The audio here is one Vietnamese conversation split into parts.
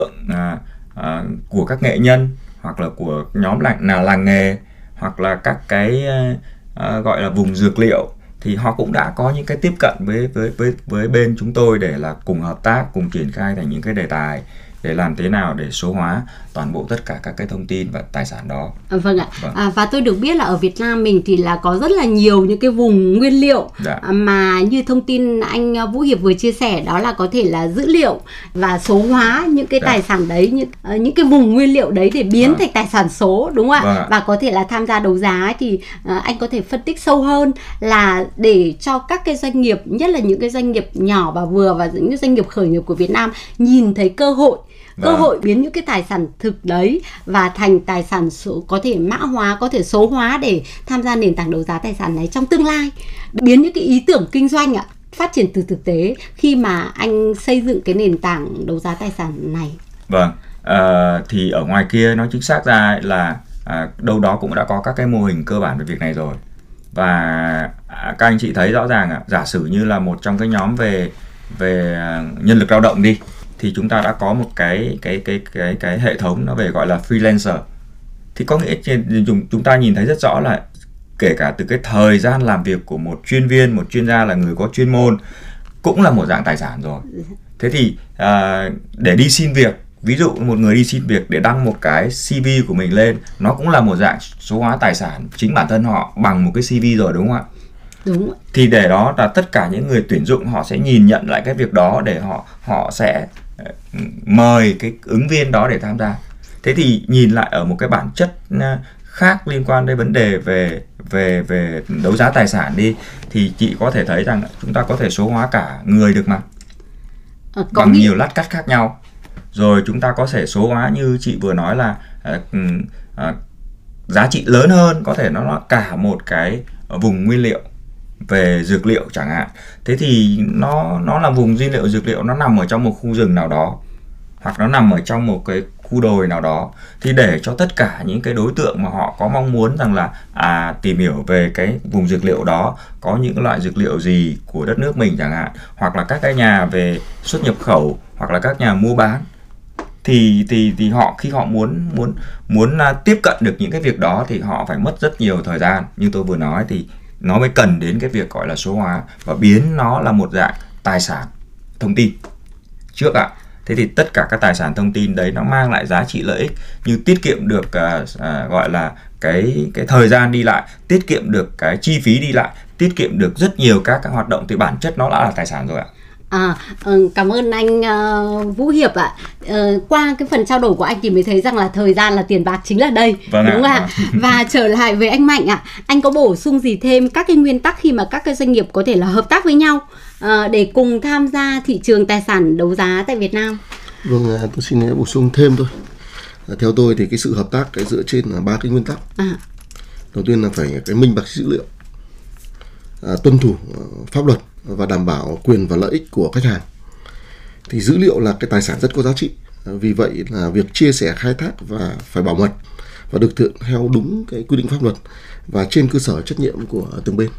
của các nghệ nhân, hoặc là của nhóm làng nghề, hoặc là các cái gọi là vùng dược liệu, thì họ cũng đã có những cái tiếp cận với bên chúng tôi để là cùng hợp tác, cùng triển khai thành những cái đề tài để làm thế nào để số hóa toàn bộ tất cả các cái thông tin và tài sản đó. Vâng ạ. Và tôi được biết là ở Việt Nam mình thì là có rất là nhiều những cái vùng nguyên liệu mà như thông tin anh Vũ Hiệp vừa chia sẻ, đó là có thể là dữ liệu và số hóa những cái tài sản đấy, những cái vùng nguyên liệu đấy để biến thành tài sản số, đúng không ạ? Và có thể là tham gia đấu giá thì anh có thể phân tích sâu hơn là để cho các cái doanh nghiệp, nhất là những cái doanh nghiệp nhỏ và vừa và những cái doanh nghiệp khởi nghiệp của Việt Nam nhìn thấy cơ hội biến những cái tài sản thực đấy và thành tài sản số, có thể mã hóa, có thể số hóa để tham gia nền tảng đấu giá tài sản này trong tương lai, biến những cái ý tưởng kinh doanh phát triển từ thực tế khi mà anh xây dựng cái nền tảng đấu giá tài sản này. Vâng, thì ở ngoài kia nói chính xác ra là đâu đó cũng đã có các cái mô hình cơ bản về việc này rồi. Và các anh chị thấy rõ ràng giả sử như là một trong cái nhóm về nhân lực lao động đi, thì chúng ta đã có một cái hệ thống nó về gọi là freelancer. Thì có nghĩa chúng ta nhìn thấy rất rõ là kể cả từ cái thời gian làm việc của một chuyên viên, một chuyên gia là người có chuyên môn cũng là một dạng tài sản rồi. Thế thì để đi xin việc, ví dụ một người đi xin việc để đăng một cái CV của mình lên, nó cũng là một dạng số hóa tài sản chính bản thân họ bằng một cái CV rồi, đúng không ạ? Đúng. Thì để đó là tất cả những người tuyển dụng họ sẽ nhìn nhận lại cái việc đó để họ sẽ mời cái ứng viên đó để tham gia. Thế thì nhìn lại ở một cái bản chất khác liên quan đến vấn đề về đấu giá tài sản đi, thì chị có thể thấy rằng chúng ta có thể số hóa cả người được mà, bằng nhiều lát cắt khác nhau. Rồi chúng ta có thể số hóa như chị vừa nói là giá trị lớn hơn, có thể nó cả một cái vùng nguyên liệu về dược liệu chẳng hạn. Thế thì nó là vùng nguyên liệu dược liệu, nó nằm ở trong một khu rừng nào đó, hoặc nó nằm ở trong một cái khu đồi nào đó. Thì để cho tất cả những cái đối tượng mà họ có mong muốn rằng là tìm hiểu về cái vùng dược liệu đó, có những loại dược liệu gì của đất nước mình chẳng hạn, hoặc là các cái nhà về xuất nhập khẩu, hoặc là các nhà mua bán, thì họ khi họ muốn tiếp cận được những cái việc đó thì họ phải mất rất nhiều thời gian. Như tôi vừa nói thì nó mới cần đến cái việc gọi là số hóa và biến nó là một dạng tài sản thông tin trước ạ. Thế thì tất cả các tài sản thông tin đấy nó mang lại giá trị lợi ích như tiết kiệm được gọi là cái thời gian đi lại, tiết kiệm được cái chi phí đi lại, tiết kiệm được rất nhiều các hoạt động, thì bản chất nó đã là tài sản rồi ạ. Cảm ơn anh Vũ Hiệp ạ. Qua cái phần trao đổi của anh thì mới thấy rằng là thời gian là tiền bạc chính là đây, đúng không ạ? Và trở lại với anh Mạnh ạ, anh có bổ sung gì thêm các cái nguyên tắc khi mà các cái doanh nghiệp có thể là hợp tác với nhau để cùng tham gia thị trường tài sản đấu giá tại Việt Nam? Vâng, tôi xin bổ sung thêm thôi. Theo tôi thì cái sự hợp tác cái dựa trên là 3 cái nguyên tắc. Đầu tiên là phải cái minh bạch dữ liệu, tuân thủ pháp luật và đảm bảo quyền và lợi ích của khách hàng. Thì dữ liệu là cái tài sản rất có giá trị, vì vậy là việc chia sẻ, khai thác và phải bảo mật và được thực hiện theo đúng cái quy định pháp luật và trên cơ sở trách nhiệm của từng bên.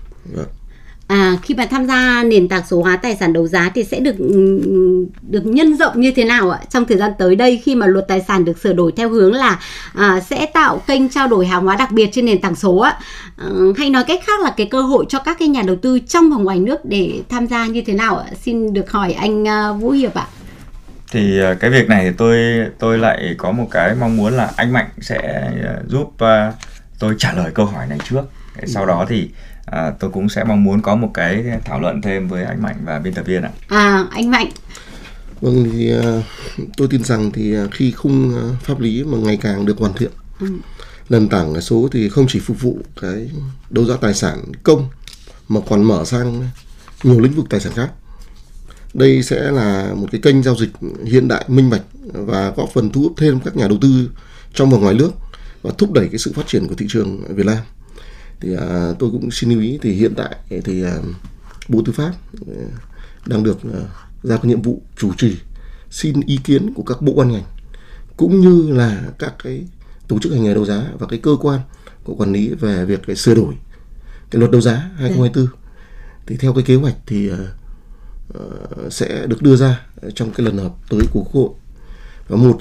Khi mà tham gia nền tảng số hóa tài sản đấu giá thì sẽ được nhân rộng như thế nào ạ? Trong thời gian tới đây, khi mà luật tài sản được sửa đổi theo hướng là sẽ tạo kênh trao đổi hàng hóa đặc biệt trên nền tảng số ạ, hay nói cách khác là cái cơ hội cho các cái nhà đầu tư trong và ngoài nước để tham gia như thế nào ạ? Xin được hỏi anh Vũ Hiệp ạ. Thì cái việc này thì tôi lại có một cái mong muốn là anh Mạnh sẽ giúp tôi trả lời câu hỏi này trước. Sau đó thì tôi cũng sẽ mong muốn có một cái thảo luận thêm với anh Mạnh và biên tập viên ạ. Anh Mạnh. Vâng, thì tôi tin rằng thì khi khung pháp lý mà ngày càng được hoàn thiện, nền tảng số thì không chỉ phục vụ cái đấu giá tài sản công mà còn mở sang nhiều lĩnh vực tài sản khác. Đây sẽ là một cái kênh giao dịch hiện đại, minh bạch và góp phần thu hút thêm các nhà đầu tư trong và ngoài nước và thúc đẩy cái sự phát triển của thị trường Việt Nam. Thì tôi cũng xin lưu ý thì hiện tại thì Bộ Tư pháp đang được giao cái nhiệm vụ chủ trì xin ý kiến của các bộ ban ngành cũng như là các cái tổ chức hành nghề đấu giá và cái cơ quan của quản lý về việc cái sửa đổi cái luật đấu giá 2024. Thì theo cái kế hoạch thì sẽ được đưa ra trong cái lần họp tới của Quốc hội. Và một